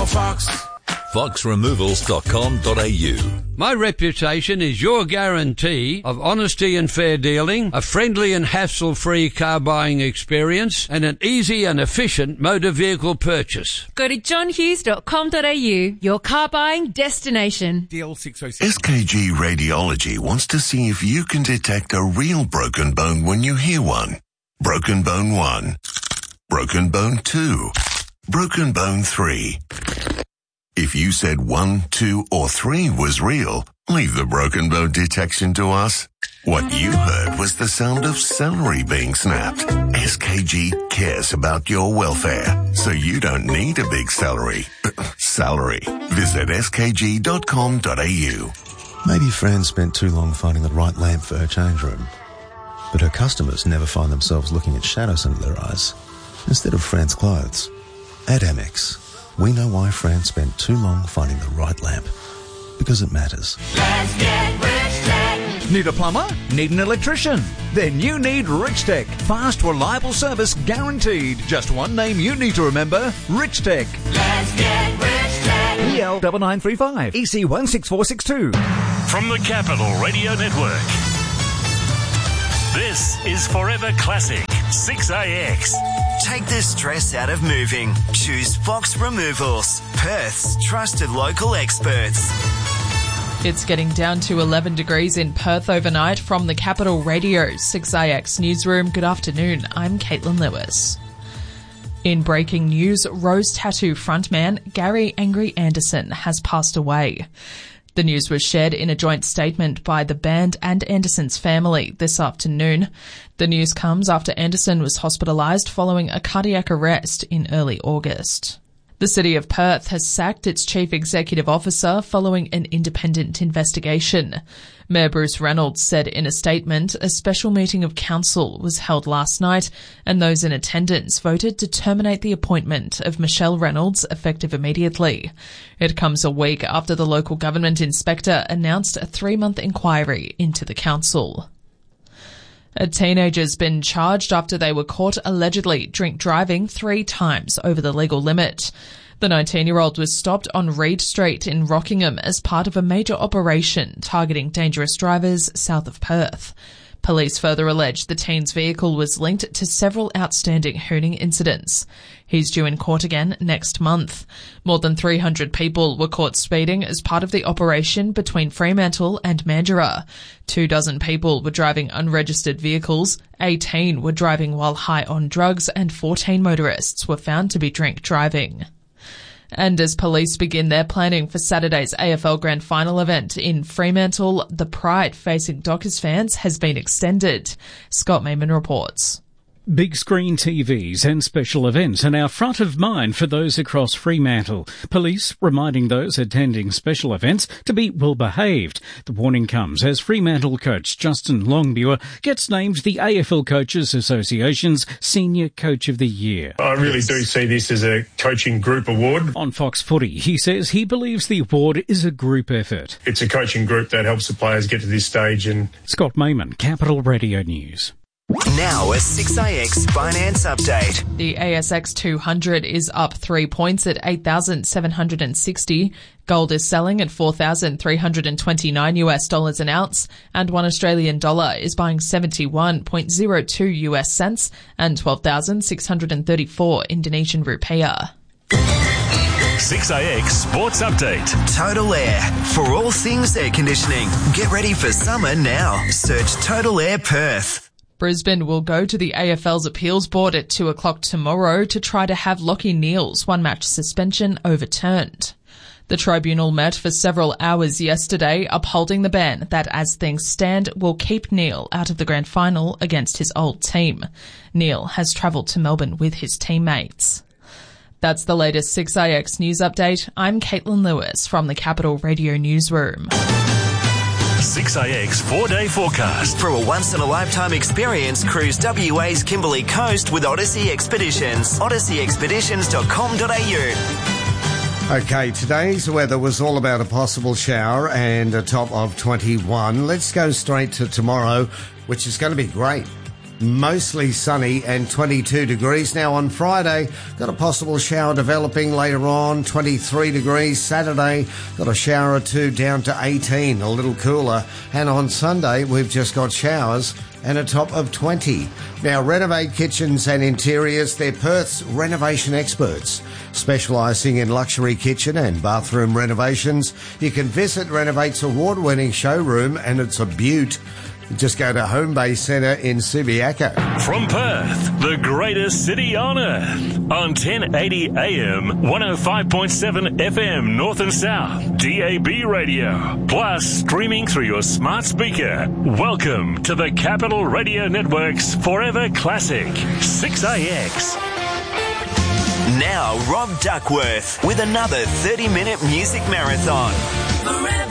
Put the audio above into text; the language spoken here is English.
Fox. foxremovals.com.au. My reputation is your guarantee of honesty and fair dealing, a friendly and hassle-free car buying experience, and an easy and efficient motor vehicle purchase. Go to johnhughes.com.au, your car buying destination. DL606. SKG Radiology wants to see if you can detect a real broken bone when you hear one. Broken bone 1. Broken bone 2. Broken bone 3. If you said 1, 2, or 3 was real, leave the broken bone detection to us. What you heard was the sound of celery being snapped. SKG cares about your welfare, so you don't need a big salary. Visit skg.com.au. Maybe Fran spent too long finding the right lamp for her change room. But her customers never find themselves looking at shadows under their eyes instead of Fran's clothes. At Amex, we know why Fran spent too long finding the right lamp. Because it matters. Let's get Rich Tech. Need a plumber? Need an electrician? Then you need Rich Tech. Fast, reliable service guaranteed. Just one name you need to remember. Rich Tech. Let's get Rich Tech. EL 9935 EC 16462. From the Capital Radio Network. This is Forever Classic 6AX. Take the stress out of moving. Choose Fox Removals, Perth's trusted local experts. It's getting down to 11 degrees in Perth overnight. From the Capital Radio 6IX newsroom, good afternoon. I'm Caitlin Lewis. In breaking news, Rose Tattoo frontman Gary Angry Anderson has passed away. The news was shared in a joint statement by the band and Anderson's family this afternoon. The news comes after Anderson was hospitalised following a cardiac arrest in early August. The City of Perth has sacked its Chief Executive Officer following an independent investigation. Mayor Bruce Reynolds said in a statement a special meeting of council was held last night and those in attendance voted to terminate the appointment of Michelle Reynolds effective immediately. It comes a week after the local government inspector announced a 3-month inquiry into the council. A teenager's been charged after they were caught allegedly drink driving 3 times over the legal limit. The 19-year-old was stopped on Reed Street in Rockingham as part of a major operation targeting dangerous drivers south of Perth. Police further allege the teen's vehicle was linked to several outstanding hooning incidents. He's due in court again next month. More than 300 people were caught speeding as part of the operation between Fremantle and Mandurah. 24 people were driving unregistered vehicles, 18 were driving while high on drugs, and 14 motorists were found to be drink driving. And as police begin their planning for Saturday's AFL Grand Final event in Fremantle, the pride facing Dockers fans has been extended. Scott Mayman reports. Big screen TVs and special events are now front of mind for those across Fremantle. Police reminding those attending special events to be well behaved. The warning comes as Fremantle coach Justin Longmuir gets named the AFL Coaches Association's Senior Coach of the Year. I really do see this as a coaching group award. On Fox Footy, he says he believes the award is a group effort. It's a coaching group that helps the players get to this stage. And Scott Mayman, Capital Radio News. Now a 6AX finance update. The ASX 200 is up 3 points at 8,760. Gold is selling at $4,329 an ounce, and $1 Australian dollar is buying 71.02 US cents and 12,634 Indonesian rupiah. 6AX Sports Update. Total Air. For all things air conditioning. Get ready for summer now. Search Total Air Perth. Brisbane will go to the AFL's appeals board at 2 o'clock tomorrow to try to have Lachie Neale's one-match suspension overturned. The tribunal met for several hours yesterday, upholding the ban that, as things stand, will keep Neale out of the grand final against his old team. Neale has travelled to Melbourne with his teammates. That's the latest 6IX news update. I'm Caitlin Lewis from the Capital Radio Newsroom. 6AX 4-day forecast. For a once-in-a-lifetime experience, cruise WA's Kimberley Coast with Odyssey Expeditions. odysseyexpeditions.com.au. Okay, today's weather was all about a possible shower and a top of 21. Let's go straight to tomorrow, which is going to be great. mostly sunny and 22 degrees. Now on Friday, got a possible shower developing later on, 23 degrees. Saturday, got a shower or two down to 18, a little cooler. And on Sunday, we've just got showers and a top of 20. Now, Renovate Kitchens and Interiors, they're Perth's renovation experts, specialising in luxury kitchen and bathroom renovations. You can visit Renovate's award-winning showroom, and it's a beaut. Just go to Home Base Centre in Subiaco. From Perth, the greatest city on earth. On 1080 AM, 105.7 FM North and South, DAB radio. Plus, streaming through your smart speaker. Welcome to the Capital Radio Network's Forever Classic, 6AX. Now, Rob Duckworth with another 30-minute music marathon.